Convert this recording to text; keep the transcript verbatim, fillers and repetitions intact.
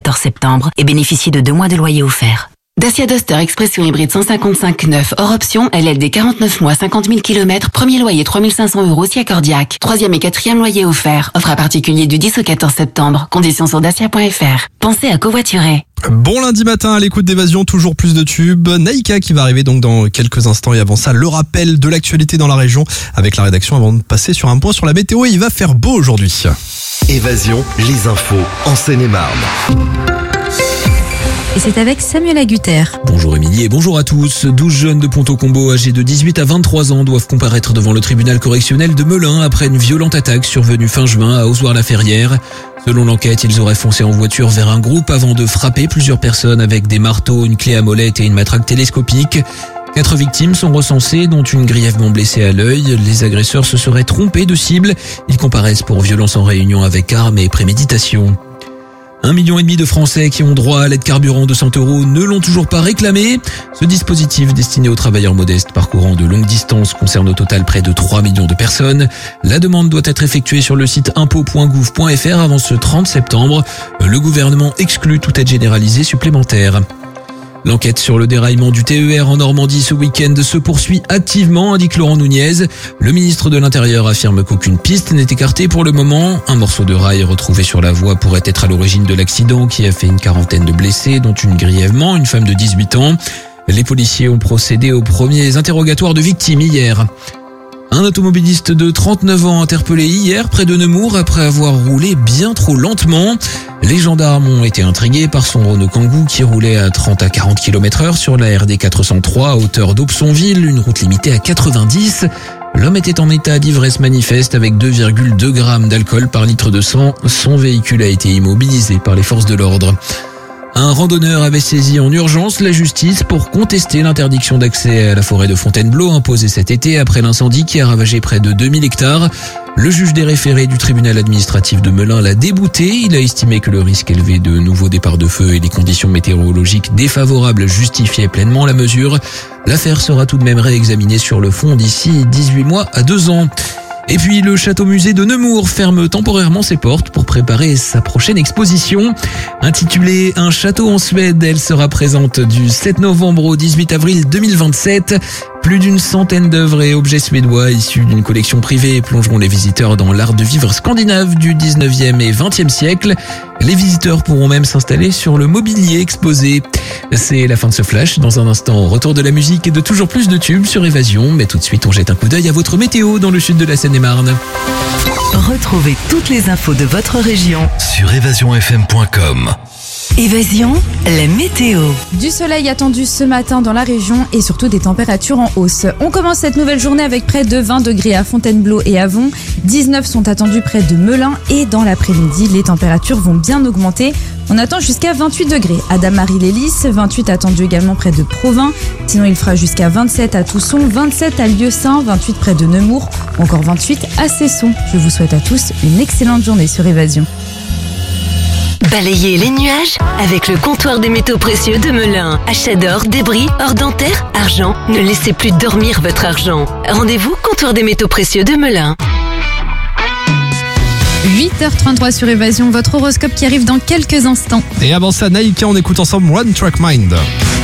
quatorze septembre et bénéficiez de deux mois de loyer offert. Dacia Duster Expression hybride cent cinquante-cinq neuf hors option, L L D quarante-neuf mois, cinquante mille kilomètres, premier loyer trois mille cinq cents euros si accordiaque. Troisième et quatrième loyer offert. Offre à particulier du dix au quatorze septembre. Conditions sur dacia point f r. Pensez à covoiturer. Bon lundi matin à l'écoute d'Évasion, toujours plus de tubes. Naïka qui va arriver donc dans quelques instants, et avant ça, le rappel de l'actualité dans la région avec la rédaction avant de passer sur un point sur la météo. Il va faire beau aujourd'hui. Évasion, les infos en Seine-et-Marne. Et c'est avec Samuel Agutter. Bonjour Émilie et bonjour à tous. douze jeunes de Ponto-Combo âgés de dix-huit à vingt-trois ans doivent comparaître devant le tribunal correctionnel de Melun après une violente attaque survenue fin juin à Ozoir-la-Ferrière. Selon l'enquête, ils auraient foncé en voiture vers un groupe avant de frapper plusieurs personnes avec des marteaux, une clé à molette et une matraque télescopique. Quatre victimes sont recensées, dont une grièvement blessée à l'œil. Les agresseurs se seraient trompés de cible. Ils comparaissent pour violence en réunion avec armes et préméditation. Un million et demi de Français qui ont droit à l'aide carburant de cent euros ne l'ont toujours pas réclamé. Ce dispositif destiné aux travailleurs modestes parcourant de longues distances concerne au total près de trois millions de personnes. La demande doit être effectuée sur le site impôt point gouv point f r avant ce trente septembre. Le gouvernement exclut toute aide généralisée supplémentaire. L'enquête sur le déraillement du T E R en Normandie ce week-end se poursuit activement, indique Laurent Nunez. Le ministre de l'Intérieur affirme qu'aucune piste n'est écartée pour le moment. Un morceau de rail retrouvé sur la voie pourrait être à l'origine de l'accident qui a fait une quarantaine de blessés, dont une grièvement, une femme de dix-huit ans. Les policiers ont procédé aux premiers interrogatoires de victimes hier. Un automobiliste de trente-neuf ans interpellé hier près de Nemours après avoir roulé bien trop lentement. Les gendarmes ont été intrigués par son Renault Kangoo qui roulait à trente à quarante kilomètres heure sur la R D quatre cent trois à hauteur d'Aubsonville, une route limitée à quatre-vingt-dix. L'homme était en état d'ivresse manifeste avec deux virgule deux grammes d'alcool par litre de sang. Son véhicule a été immobilisé par les forces de l'ordre. Un randonneur avait saisi en urgence la justice pour contester l'interdiction d'accès à la forêt de Fontainebleau imposée cet été après l'incendie qui a ravagé près de deux mille hectares. Le juge des référés du tribunal administratif de Melun l'a débouté. Il a estimé que le risque élevé de nouveaux départs de feu et les conditions météorologiques défavorables justifiaient pleinement la mesure. L'affaire sera tout de même réexaminée sur le fond d'ici dix-huit mois à deux ans. Et puis le château-musée de Nemours ferme temporairement ses portes pour préparer sa prochaine exposition. Intitulée « Un château en Suède », elle sera présente du sept novembre au dix-huit avril deux mille vingt-sept. Plus d'une centaine d'œuvres et objets suédois issus d'une collection privée plongeront les visiteurs dans l'art de vivre scandinave du dix-neuvième et vingtième siècle. Les visiteurs pourront même s'installer sur le mobilier exposé. C'est la fin de ce flash. Dans un instant, retour de la musique et de toujours plus de tubes sur Évasion. Mais tout de suite, on jette un coup d'œil à votre météo dans le sud de la Seine-et-Marne. Retrouvez toutes les infos de votre région Sur évasion f m point com. Évasion, la météo. Du soleil attendu ce matin dans la région et surtout des températures en hausse. On commence cette nouvelle journée avec près de vingt degrés à Fontainebleau et Avon. dix-neuf sont attendus près de Melun et dans l'après-midi, les températures vont bien augmenter. On attend jusqu'à vingt-huit degrés à Damary-les-Lys, vingt-huit attendus également près de Provins. Sinon, il fera jusqu'à vingt-sept à Tousson, vingt-sept à Lieusaint, vingt-huit près de Nemours ou encore vingt-huit à Cesson. Je vous souhaite à tous une excellente journée sur Évasion. Balayez les nuages avec le comptoir des métaux précieux de Melun. Achat d'or, débris, or dentaire, argent. Ne laissez plus dormir votre argent. Rendez-vous comptoir des métaux précieux de Melun. huit heures trente-trois sur Évasion, votre horoscope qui arrive dans quelques instants. Et avant ça, Naïka, on écoute ensemble One Track Mind.